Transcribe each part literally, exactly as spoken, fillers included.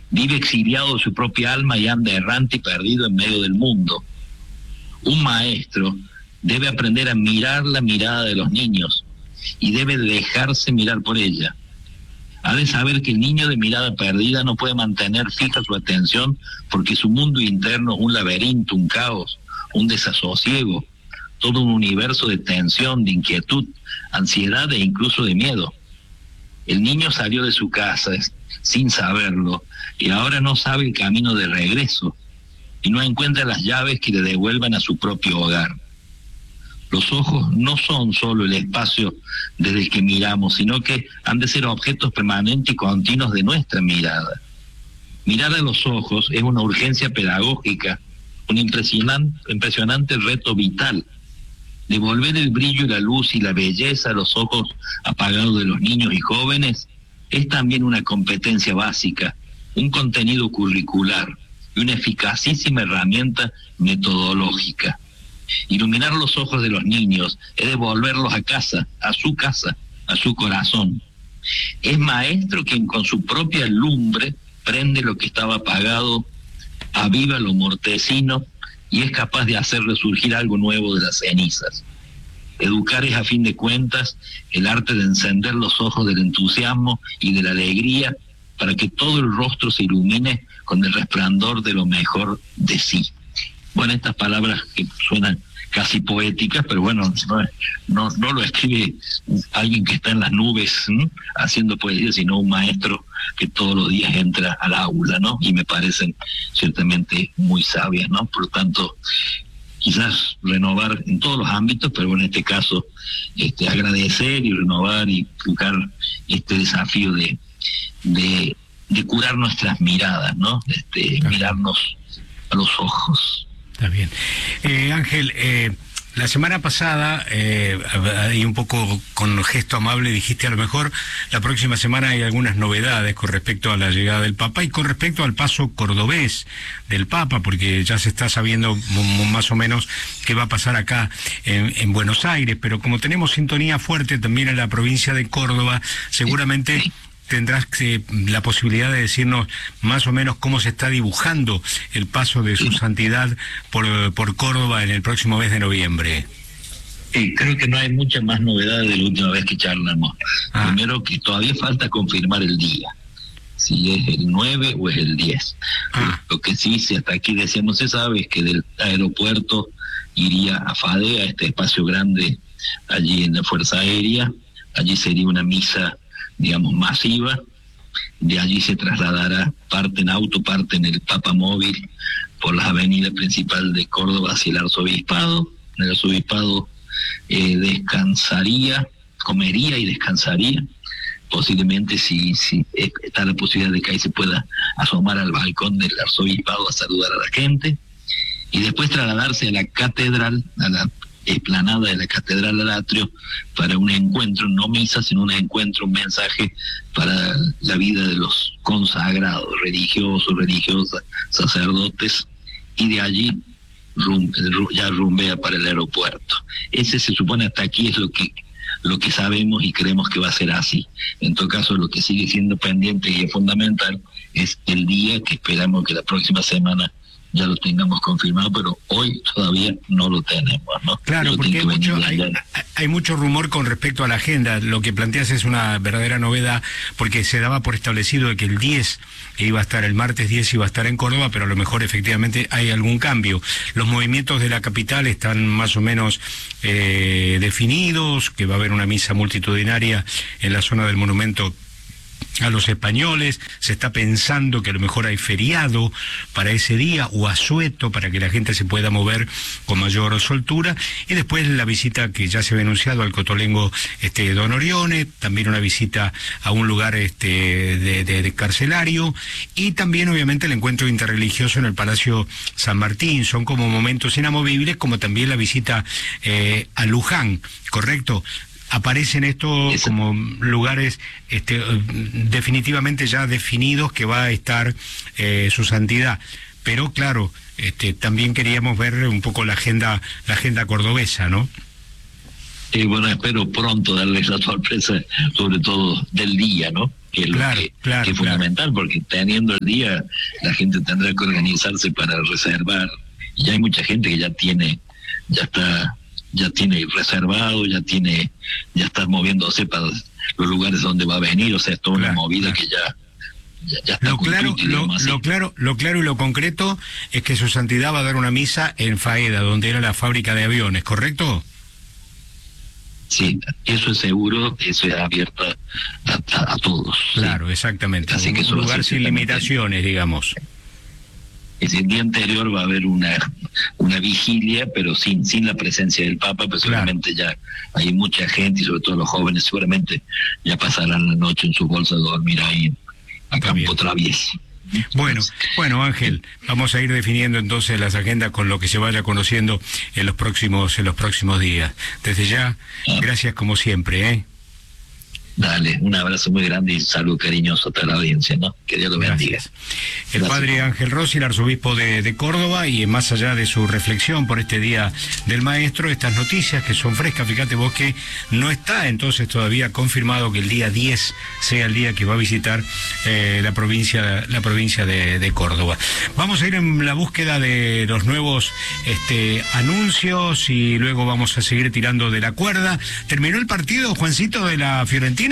Vive exiliado de su propia alma y anda errante y perdido en medio del mundo. Un maestro debe aprender a mirar la mirada de los niños y debe dejarse mirar por ella. Ha de saber que el niño de mirada perdida no puede mantener fija su atención porque su mundo interno es un laberinto, un caos, un desasosiego, todo un universo de tensión, de inquietud, ansiedad e incluso de miedo. El niño salió de su casa sin saberlo y ahora no sabe el camino de regreso y no encuentra las llaves que le devuelvan a su propio hogar. Los ojos no son solo el espacio desde el que miramos, sino que han de ser objetos permanentes y continuos de nuestra mirada. Mirar a los ojos es una urgencia pedagógica, un impresionante, impresionante reto vital. Devolver el brillo y la luz y la belleza a los ojos apagados de los niños y jóvenes es también una competencia básica, un contenido curricular y una eficacísima herramienta metodológica. Iluminar los ojos de los niños es devolverlos a casa, a su casa, a su corazón. Es maestro quien con su propia lumbre prende lo que estaba apagado, aviva lo mortecino y es capaz de hacer resurgir algo nuevo de las cenizas. Educar es, a fin de cuentas, el arte de encender los ojos del entusiasmo y de la alegría para que todo el rostro se ilumine con el resplandor de lo mejor de sí. Bueno, estas palabras que suenan casi poéticas, pero bueno, no, no, no lo escribe alguien que está en las nubes, ¿no?, haciendo poesía, sino un maestro que todos los días entra al aula, ¿no? Y me parecen ciertamente muy sabias, ¿no? Por lo tanto, quizás renovar en todos los ámbitos, pero en este caso, este, agradecer y renovar y buscar este desafío de, de, de curar nuestras miradas, ¿no? Este, mirarnos a los ojos. Está bien. Eh, Ángel, eh, la semana pasada, eh, y un poco con gesto amable, dijiste a lo mejor la próxima semana hay algunas novedades con respecto a la llegada del Papa y con respecto al paso cordobés del Papa, porque ya se está sabiendo más o menos qué va a pasar acá en, en Buenos Aires, pero como tenemos sintonía fuerte también en la provincia de Córdoba, seguramente tendrás que, la posibilidad de decirnos más o menos cómo se está dibujando el paso de su santidad por, por Córdoba en el próximo mes de noviembre. Sí, creo que no hay muchas más novedades de la última vez que charlamos. Ah. Primero, que todavía falta confirmar el día, si es el nueve o es el diez. Ah. Lo que sí, si hasta aquí decíamos, se sabe, es que del aeropuerto iría a Fade, a este espacio grande allí en la Fuerza Aérea. Allí sería una misa, digamos, masiva. De allí se trasladará parte en auto, parte en el Papa Móvil por las avenidas principales de Córdoba hacia el arzobispado. En el arzobispado eh, descansaría, comería y descansaría. Posiblemente, si, si está la posibilidad de que ahí se pueda asomar al balcón del arzobispado a saludar a la gente. Y después trasladarse a la catedral, a la explanada de la catedral al atrio, para un encuentro, no misa, sino un encuentro, un mensaje para la vida de los consagrados, religiosos, religiosas, sacerdotes, y de allí rum, ya rumbea para el aeropuerto. Ese, se supone, hasta aquí es lo que lo que sabemos y creemos que va a ser así. En todo caso, lo que sigue siendo pendiente y es fundamental es el día, que esperamos que la próxima semana ya lo tengamos confirmado, pero hoy todavía no lo tenemos, ¿no? Claro, porque hay mucho, hay, hay mucho rumor con respecto a la agenda. Lo que planteas es una verdadera novedad, porque se daba por establecido de que el diez iba a estar, el martes diez iba a estar en Córdoba, pero a lo mejor efectivamente hay algún cambio. Los movimientos de la capital están más o menos eh, definidos, que va a haber una misa multitudinaria en la zona del monumento a los españoles. Se está pensando que a lo mejor hay feriado para ese día o asueto para que la gente se pueda mover con mayor soltura, y después la visita que ya se había anunciado al Cotolengo este, Don Orione, también una visita a un lugar este, de, de, de carcelario, y también obviamente el encuentro interreligioso en el Palacio San Martín. Son como momentos inamovibles, como también la visita eh, a Luján, ¿correcto? Aparecen estos como lugares este, definitivamente ya definidos que va a estar eh, su santidad, pero claro, este, también queríamos ver un poco la agenda, la agenda cordobesa, ¿no? Y bueno, espero pronto darles la sorpresa, sobre todo del día, ¿no? que es lo Claro, que, claro, que es claro. fundamental, porque teniendo el día la gente tendrá que organizarse para reservar, y ya hay mucha gente que ya tiene, ya está, ya tiene reservado, ya tiene, ya está moviéndose para los lugares donde va a venir, o sea, es toda Claro, una movida claro. que ya, ya, ya está Lo con claro, tutti, lo, digamos así. lo claro, lo claro y lo concreto es que su santidad va a dar una misa en Faeda, donde era la fábrica de aviones, ¿correcto? Sí, eso es seguro, eso es abierto a, a, a todos. Claro, sí. exactamente. Así que eso Un va a lugar ser sin ciertamente- limitaciones, digamos. Es decir, el día anterior va a haber una una vigilia, pero sin sin la presencia del Papa, pues Claro. seguramente ya hay mucha gente, y sobre todo los jóvenes, seguramente ya pasarán la noche en sus bolsas a dormir ahí en a Está bien. Campo Travies. Bueno, bueno, Ángel, vamos a ir definiendo entonces las agendas con lo que se vaya conociendo en los próximos en los próximos días. Desde ya, Ah. gracias como siempre, ¿eh? Dale, un abrazo muy grande y salud cariñoso a toda la audiencia, ¿no? Que Dios lo bendiga. Gracias. El Gracias. padre Ángel Rossi, el arzobispo de, de Córdoba, y más allá de su reflexión por este Día del Maestro, estas noticias que son frescas, fíjate vos que no está entonces todavía confirmado que el día diez sea el día que va a visitar eh, la provincia la provincia de, de Córdoba. Vamos a ir en la búsqueda de los nuevos este, anuncios y luego vamos a seguir tirando de la cuerda. ¿Terminó el partido, Juancito, de la Fiorentina?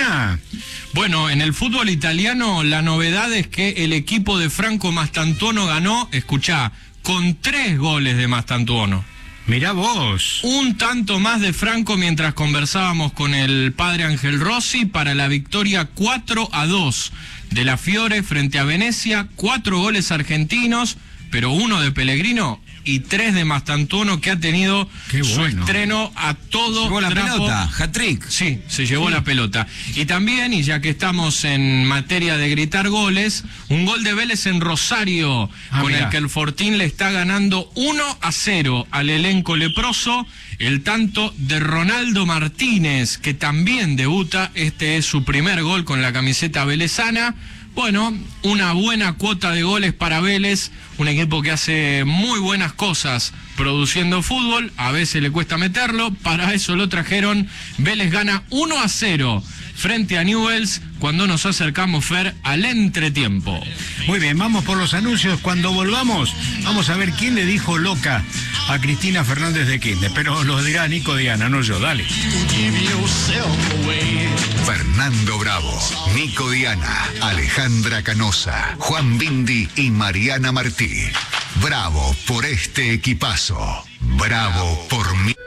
Bueno, en el fútbol italiano la novedad es que el equipo de Franco Mastantuono ganó, escuchá, con tres goles de Mastantuono. Mirá vos. Un tanto más de Franco mientras conversábamos con el padre Ángel Rossi para la victoria cuatro a dos de la Fiore frente a Venecia, cuatro goles argentinos, pero uno de Pellegrino y tres de Mastantuono, que ha tenido Qué su bueno. estreno a todo Llevó la trapo. pelota, hat-trick. Sí, se llevó la pelota. Y también, y ya que estamos en materia de gritar goles, un gol de Vélez en Rosario, Ah, con mirá. el que el Fortín le está ganando uno a cero al elenco leproso. El tanto de Ronaldo Martínez, que también debuta, este es su primer gol con la camiseta velezana. Bueno, una buena cuota de goles para Vélez, un equipo que hace muy buenas cosas produciendo fútbol, a veces le cuesta meterlo, para eso lo trajeron. Vélez gana uno a cero frente a Newell's cuando nos acercamos, Fer, al entretiempo. Muy bien, vamos por los anuncios. Cuando volvamos, vamos a ver quién le dijo loca a Cristina Fernández de Kirchner. Pero lo dirá Nico Diana, no yo. Dale. Fernando Bravo, Nico Diana, Alejandra Canosa, Juan Bindi y Mariana Martí. Bravo por este equipazo. Bravo por mí.